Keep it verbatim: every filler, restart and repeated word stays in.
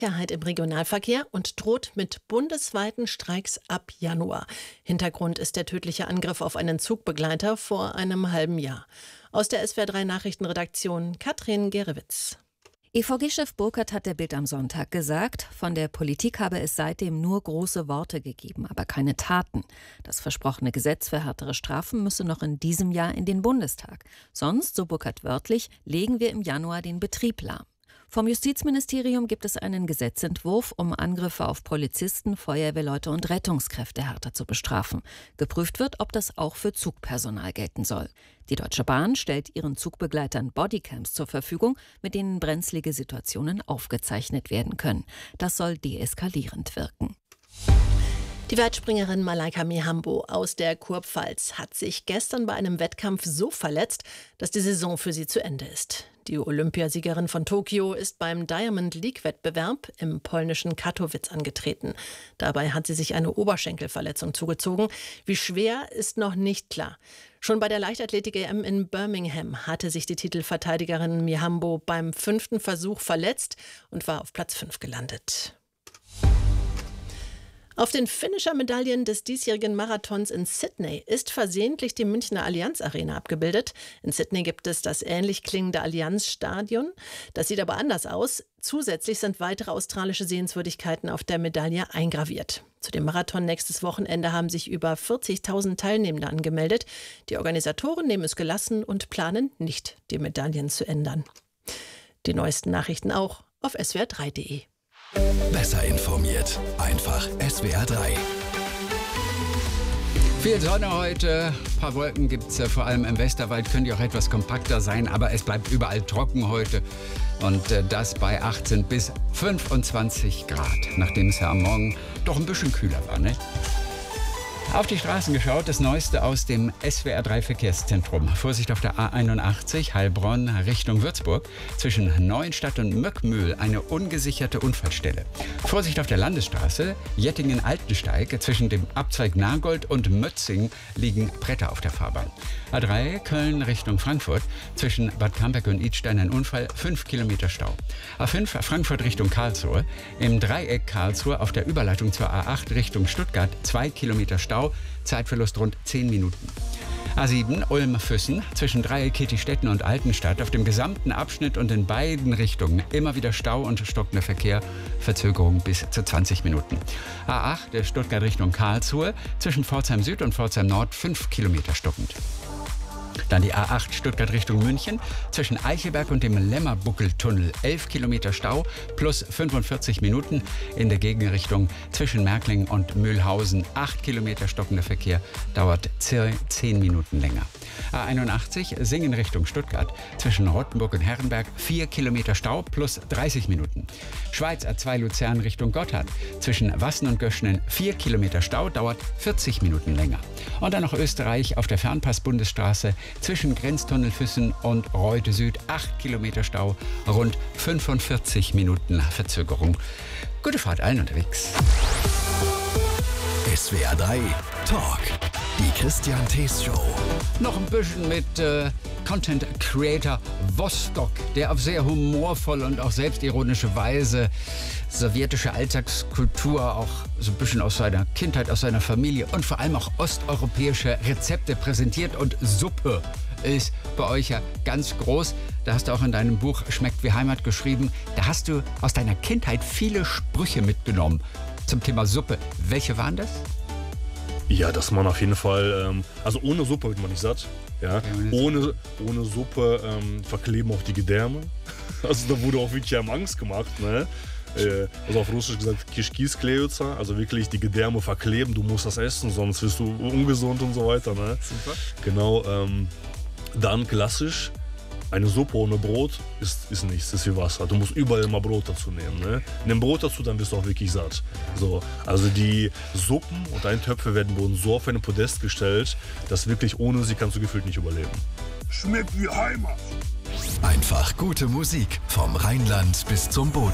Sicherheit im Regionalverkehr und droht mit bundesweiten Streiks ab Januar. Hintergrund ist der tödliche Angriff auf einen Zugbegleiter vor einem halben Jahr. Aus der S W R drei Nachrichtenredaktion Katrin Gerewitz. E V G-Chef Burkhardt hat der Bild am Sonntag gesagt, von der Politik habe es seitdem nur große Worte gegeben, aber keine Taten. Das versprochene Gesetz für härtere Strafen müsse noch in diesem Jahr in den Bundestag. Sonst, so Burkhardt wörtlich, legen wir im Januar den Betrieb lahm. Vom Justizministerium gibt es einen Gesetzentwurf, um Angriffe auf Polizisten, Feuerwehrleute und Rettungskräfte härter zu bestrafen. Geprüft wird, ob das auch für Zugpersonal gelten soll. Die Deutsche Bahn stellt ihren Zugbegleitern Bodycams zur Verfügung, mit denen brenzlige Situationen aufgezeichnet werden können. Das soll deeskalierend wirken. Die Weitspringerin Malaika Mihambo aus der Kurpfalz hat sich gestern bei einem Wettkampf so verletzt, dass die Saison für sie zu Ende ist. Die Olympiasiegerin von Tokio ist beim Diamond League-Wettbewerb im polnischen Katowice angetreten. Dabei hat sie sich eine Oberschenkelverletzung zugezogen. Wie schwer, ist noch nicht klar. Schon bei der Leichtathletik-E M in Birmingham hatte sich die Titelverteidigerin Mihambo beim fünften Versuch verletzt und war auf Platz fünf gelandet. Auf den Finisher-Medaillen des diesjährigen Marathons in Sydney ist versehentlich die Münchner Allianz Arena abgebildet. In Sydney gibt es das ähnlich klingende Allianz-Stadion. Das sieht aber anders aus. Zusätzlich sind weitere australische Sehenswürdigkeiten auf der Medaille eingraviert. Zu dem Marathon nächstes Wochenende haben sich über vierzigtausend Teilnehmende angemeldet. Die Organisatoren nehmen es gelassen und planen nicht, die Medaillen zu ändern. Die neuesten Nachrichten auch auf S W R drei punkt de. Besser informiert. Einfach S W R drei. Viel Sonne heute, ein paar Wolken gibt es ja, vor allem im Westerwald können die auch etwas kompakter sein, aber es bleibt überall trocken heute und äh, das bei achtzehn bis fünfundzwanzig Grad, nachdem es ja am Morgen doch ein bisschen kühler war, ne? Auf die Straßen geschaut, das Neueste aus dem S W R drei Verkehrszentrum. Vorsicht auf der A einundachtzig, Heilbronn Richtung Würzburg. Zwischen Neuenstadt und Möckmühl eine ungesicherte Unfallstelle. Vorsicht auf der Landesstraße, Jettingen-Altensteig. Zwischen dem Abzweig Nagold und Mötzing liegen Bretter auf der Fahrbahn. A drei, Köln Richtung Frankfurt. Zwischen Bad Camberg und Idstein ein Unfall, fünf Kilometer Stau. A fünf, Frankfurt Richtung Karlsruhe. Im Dreieck Karlsruhe auf der Überleitung zur A acht Richtung Stuttgart, zwei Kilometer Stau. Zeitverlust rund zehn Minuten. A sieben, Ulm-Füssen, zwischen Dreieck Kettistetten und Altenstadt. Auf dem gesamten Abschnitt und in beiden Richtungen immer wieder Stau und stockender Verkehr. Verzögerung bis zu zwanzig Minuten. A acht, Stuttgart Richtung Karlsruhe, zwischen Pforzheim Süd und Pforzheim Nord fünf Kilometer stockend. Dann die A acht Stuttgart Richtung München, zwischen Eichelberg und dem Lämmerbuckeltunnel elf Kilometer Stau plus fünfundvierzig Minuten. In der Gegenrichtung zwischen Märkling und Mühlhausen acht Kilometer stockender Verkehr, dauert zehn Minuten länger. A einundachtzig Singen Richtung Stuttgart, zwischen Rottenburg und Herrenberg vier Kilometer Stau plus dreißig Minuten. Schweiz A zwei Luzern Richtung Gotthard, zwischen Wassen und Göschenen vier Kilometer Stau, dauert vierzig Minuten länger. Und dann noch Österreich auf der Fernpass-Bundesstraße, zwischen Grenztunnel Füssen und Reute Süd acht Kilometer Stau, rund fünfundvierzig Minuten Verzögerung. Gute Fahrt allen unterwegs. S W R drei Talk. Die Christian Thees Show. Noch ein bisschen mit äh, Content Creator Vostok, der auf sehr humorvolle und auch selbstironische Weise sowjetische Alltagskultur, auch so ein bisschen aus seiner Kindheit, aus seiner Familie und vor allem auch osteuropäische Rezepte präsentiert. Und Suppe ist bei euch ja ganz groß. Da hast du auch in deinem Buch Schmeckt wie Heimat geschrieben. Da hast du aus deiner Kindheit viele Sprüche mitgenommen zum Thema Suppe. Welche waren das? Ja, dass man auf jeden Fall, ähm, also ohne Suppe wird man nicht satt. Ja? Ohne, ohne Suppe ähm, verkleben auch die Gedärme. Also da wurde auch wirklich am Angst gemacht. Ne? Äh, also auf Russisch gesagt, Kishkis klejutsa, also wirklich die Gedärme verkleben, du musst das essen, sonst wirst du ungesund und so weiter. Ne? Super. Genau, ähm, dann klassisch, eine Suppe ohne Brot ist, ist nichts, ist wie Wasser. Du musst überall immer Brot dazu nehmen. Ne? Nimm Brot dazu, dann bist du auch wirklich satt. So, also die Suppen und Eintöpfe werden bei uns so auf ein Podest gestellt, dass wirklich ohne sie kannst du gefühlt nicht überleben. Schmeckt wie Heimat. Einfach gute Musik vom Rheinland bis zum Boden.